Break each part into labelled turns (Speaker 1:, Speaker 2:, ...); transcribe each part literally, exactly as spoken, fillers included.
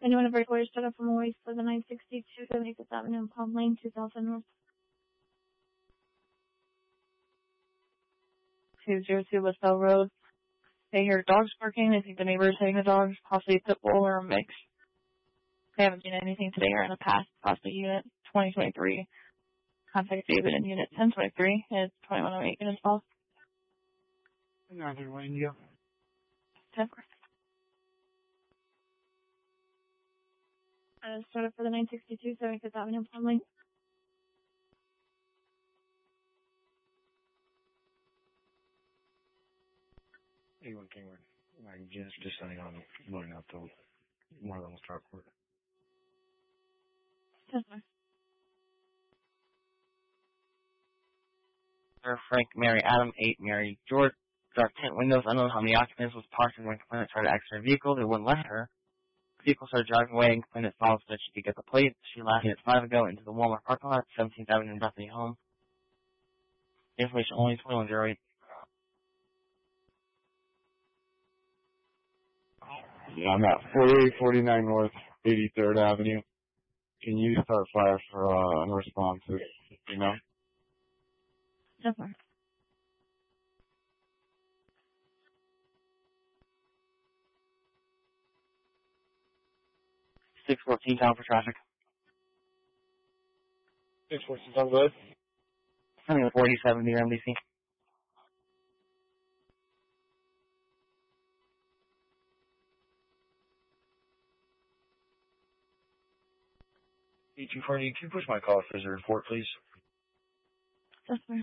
Speaker 1: Anyone of breakaway stood up from a waste for the nine sixty-two seventy-fifth Avenue and Palm Lane, two thousand North. two oh two LaSalle Road. They hear dogs barking. They think the neighbor is hitting the dogs, possibly a pit bull or a mix. They haven't seen anything today or in the past, possibly unit twenty twenty-three. Contact David in unit ten twenty-three. It's twenty-one oh eight units off.
Speaker 2: Northern Wayne, yeah.
Speaker 1: ten four. Uh, start up for the nine sixty-two seventy-fifth Avenue and Palm Lane.
Speaker 2: eighty-one Kingwood. My units are just sending on loading out to more level start port.
Speaker 1: ten four.
Speaker 3: Sir Frank, Mary, Adam, eight, Mary, George. Dark tint windows, unknown how many occupants was parked, and when complainant tried to exit her vehicle, they wouldn't let her. The vehicle started driving away, and complainant followed so that she could get the plate. She left at five ago into the Walmart parking lot, seventeenth Avenue and Bethany Home. Information only twenty-one oh eight.
Speaker 2: Yeah, I'm at forty-eight forty-nine North, eighty-third Avenue. Can you start fire for uh, unresponsive, you know?
Speaker 1: ten four.
Speaker 3: six fourteen down for traffic.
Speaker 2: six fourteen, sounds good.
Speaker 3: Sending a forty-seven near M D C.
Speaker 2: eight two four eight, can you push my call for the report, please?
Speaker 1: ten four.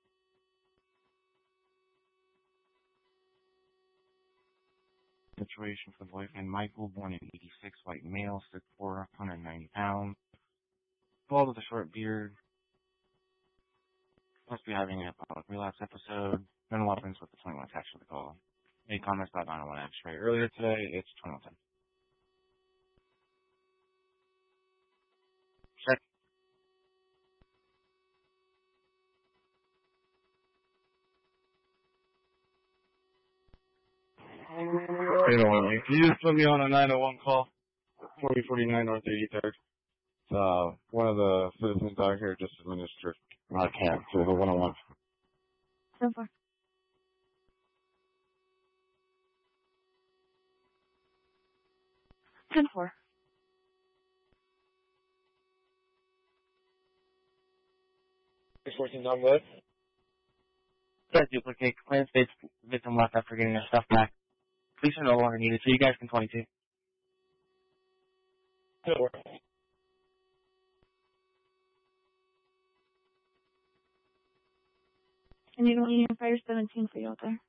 Speaker 4: Situation for the boyfriend Michael, born in eighty-six, white male, six foot four, one hundred ninety pounds. Bald with a short beard. Must be having a public relapse episode. Mental weapons with the twenty-one attached to the call. Any comments about nine oh one X-ray earlier today? It's twenty-one ten.
Speaker 3: Check.
Speaker 2: eight oh one, can you just put me on a nine oh one call? forty forty-nine North eighty-third. Uh, one of the citizens out here just administered Narcan to the one oh one.
Speaker 1: ten four. ten four.
Speaker 2: six fourteen, sounds good.
Speaker 3: Does duplicate. Complainant states victim left after getting her stuff back. Police are no longer needed, so you guys can twenty-two.
Speaker 2: ten four.
Speaker 1: And you don't need a fire seventeen for you out there.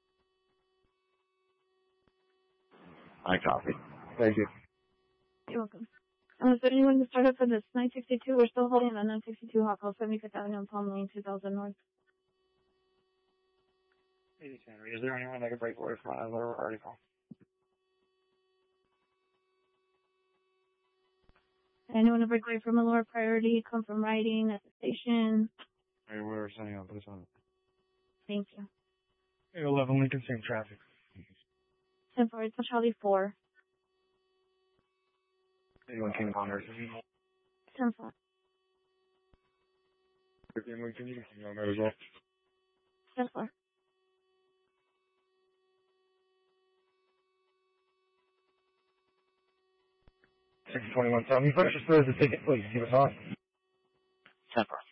Speaker 2: I copy. Thank you.
Speaker 1: You're welcome. Uh, so anyone to start up for this nine sixty-two, we're still holding on nine sixty-two Hot Call, seventy-fifth Avenue and Palm Lane, two thousand North.
Speaker 2: Hey, Henry, is there anyone that can break away from my lower article?
Speaker 1: Anyone to break away from a lower priority, come from riding at the station.
Speaker 2: Hey, we're sending out this on.
Speaker 1: Thank you.
Speaker 2: Hey, eleven Lincoln, same traffic.
Speaker 1: ten four, it's Charlie four.
Speaker 2: Anyone came on there?
Speaker 1: ten four.
Speaker 2: fifteen Lincoln, you can see on that as well.
Speaker 1: ten four.
Speaker 2: six twenty-one, tell me first, just throws the ticket, please. Give us on.
Speaker 3: ten four.